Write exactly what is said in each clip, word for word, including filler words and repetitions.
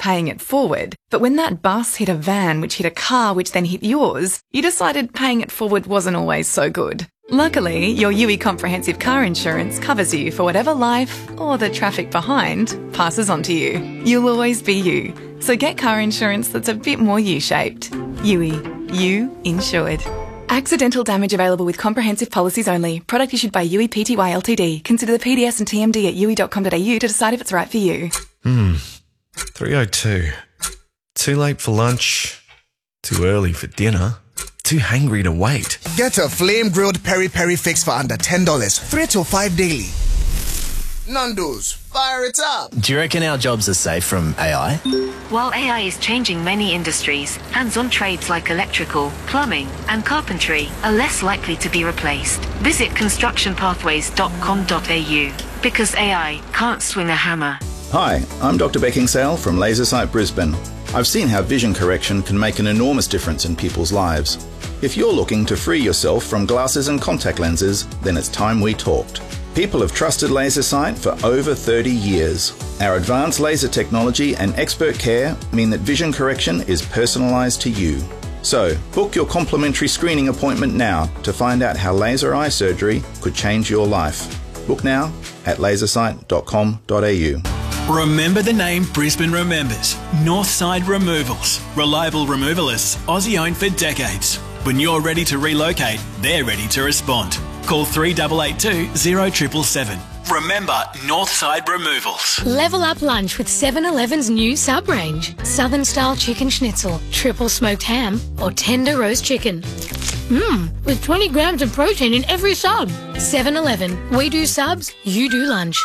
paying it forward. But when that bus hit a van, which hit a car, which then hit yours, you decided paying it forward wasn't always so good. Luckily, your U I Comprehensive Car Insurance covers you for whatever life, or the traffic behind, passes on to you. You'll always be you. So get car insurance that's a bit more U-shaped. U I. You insured. Accidental damage available with comprehensive policies only. Product issued by U I Pty Ltd. Consider the P D S and T M D at u i dot com dot a u to decide if it's right for you. Hmm. three oh two. Too late for lunch. Too early for dinner. Too hangry to wait. Get a flame-grilled peri-peri fix for under ten dollars. Three till five daily. Nando's, fire it up. Do you reckon our jobs are safe from A I? While A I is changing many industries, hands-on trades like electrical, plumbing and carpentry are less likely to be replaced. Visit construction pathways dot com dot a u because A I can't swing a hammer. Hi, I'm Doctor Beckingsale from LaserSight Brisbane. I've seen how vision correction can make an enormous difference in people's lives. If you're looking to free yourself from glasses and contact lenses, then it's time we talked. People have trusted LaserSight for over thirty years. Our advanced laser technology and expert care mean that vision correction is personalised to you. So, book your complimentary screening appointment now to find out how laser eye surgery could change your life. Book now at lasersight dot com dot a u. Remember the name Brisbane remembers. Northside Removals. Reliable removalists, Aussie owned for decades. When you're ready to relocate, they're ready to respond. Call three eight eight two, zero seven seven seven. Remember Northside Removals. Level up lunch with seven eleven's new sub range. Southern style chicken schnitzel, triple smoked ham or tender roast chicken. Mmm, with twenty grams of protein in every sub. seven eleven. We do subs, you do lunch.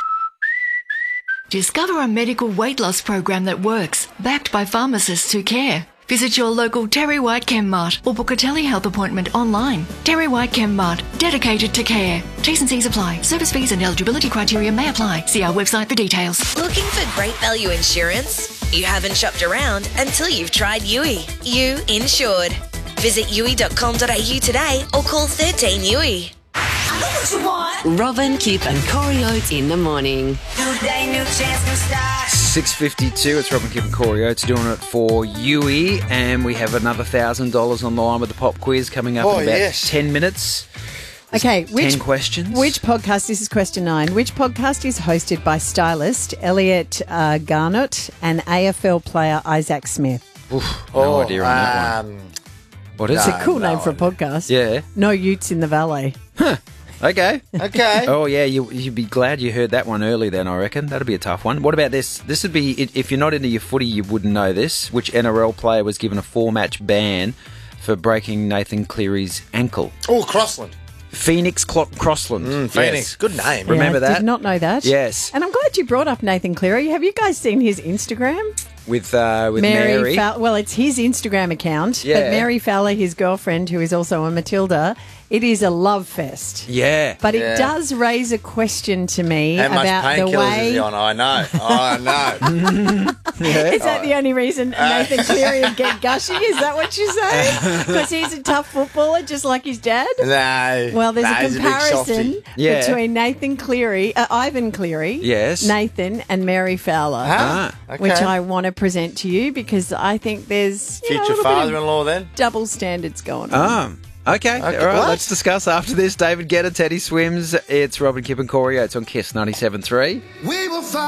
Discover a medical weight loss program that works, backed by pharmacists who care. Visit your local Terry White ChemMart or book a telehealth appointment online. Terry White ChemMart, dedicated to care. T's and C's apply. Service fees and eligibility criteria may apply. See our website for details. Looking for great value insurance? You haven't shopped around until you've tried U I. You insured. Visit u i dot com dot a u today or call thirteen U I. I know what you want. Robin, Kip and Corey Oates in the morning. New day, new chance, new start. six fifty-two, it's Robin, Kip and Corey Oates doing it for U I, and we have another one thousand dollars on the line with the pop quiz coming up oh, in about yes. ten minutes. There's okay, which, ten questions. Which podcast, this is question nine, which podcast is hosted by stylist Elliot uh, Garnett and A F L player Isaac Smith? Oof, no oh, idea on that um, one. What is it's it? It's a cool no name for a idea. podcast. Yeah. No Utes in the Valley. Huh. Okay. Okay. Oh, yeah, you, you'd be glad you heard that one early then, I reckon. That'd be a tough one. What about this? This would be, if you're not into your footy, you wouldn't know this. Which N R L player was given a four-match ban for breaking Nathan Cleary's ankle? Oh, Crossland. Phoenix Cl- Crossland. Mm, Phoenix. Yes. Good name. Remember yeah, I that? did not know that. Yes. And I'm glad you brought up Nathan Cleary. Have you guys seen his Instagram? With uh, with Mary, Mary. Fow- well, it's his Instagram account. Yeah. But Mary Fowler, his girlfriend, who is also a Matilda, it is a love fest. Yeah. But Yeah. it does raise a question to me How much about the painkillers way. is he on? I know. I know. Is that the only reason Nathan Cleary would get gushy? Is that what you're saying? Because he's a tough footballer, just like his dad? No. Well, there's no, a he's big comparison softy. Yeah. between Nathan Cleary, uh, Ivan Cleary, Yes. Nathan, and Mary Fowler, Ah, okay. which I want to present to you because I think there's you know, a Future little bit of father-in-law then? double standards going on. Oh, okay. Okay, All right, what? let's discuss after this. David Guetta, Teddy Swims. It's Robin, Kip and Corey. It's on Kiss ninety-seven point three. We will find